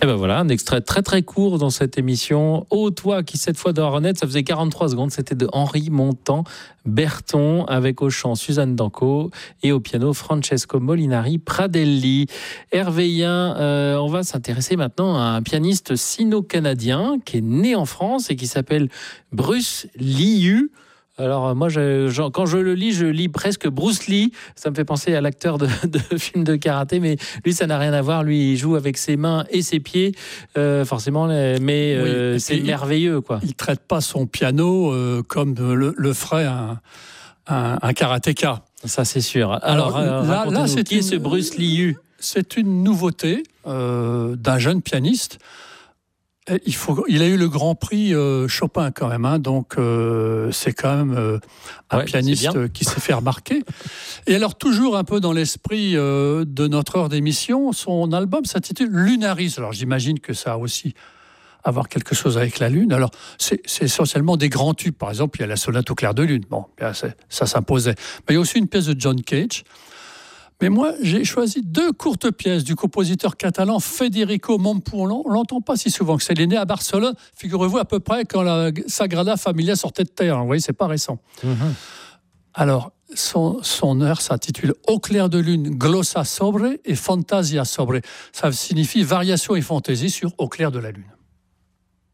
Et ben voilà, un extrait très très court dans cette émission. Ô toi qui cette fois doit renaître, ça faisait 43 secondes, c'était de Henri Montan-Berton avec au chant Suzanne Danco et au piano Francesco Molinari Pradelli. Hervéien, on va s'intéresser maintenant à un pianiste sino-canadien qui est né en France et qui s'appelle Bruce Liu. Alors moi, quand je lis presque Bruce Lee. Ça me fait penser à l'acteur de films de karaté, mais lui, ça n'a rien à voir. Lui, il joue avec ses mains et ses pieds, forcément, mais c'est merveilleux, quoi. Il traite pas son piano comme le ferait un karatéka. Ça, c'est sûr. Alors là c'est qui est ce Bruce Liu ? C'est une nouveauté d'un jeune pianiste. Il a eu le Grand Prix Chopin quand même, hein, donc c'est quand même un pianiste qui s'est fait remarquer. Et alors toujours un peu dans l'esprit de notre heure d'émission, son album s'intitule Lunaris. Alors j'imagine que ça a aussi à voir quelque chose avec la Lune. Alors c'est essentiellement des grands tubes. Par exemple, il y a la sonate au clair de lune. Bon, ça s'imposait. Mais il y a aussi une pièce de John Cage. Mais moi, j'ai choisi 2 courtes pièces du compositeur catalan Federico Montpou. On l'entend pas si souvent que c'est. Il est né à Barcelone, figurez-vous, à peu près quand la Sagrada Familia sortait de terre. Vous voyez, c'est pas récent. Alors, son œuvre s'intitule Au clair de lune, glossa sobre et fantasia sobre. Ça signifie variation et fantaisie sur Au clair de la lune.